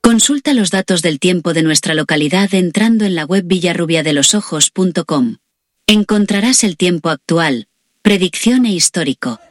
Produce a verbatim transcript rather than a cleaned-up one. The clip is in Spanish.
Consulta los datos del tiempo de nuestra localidad entrando en la web villarrubiadelosojos punto com. Encontrarás el tiempo actual, predicción e histórico.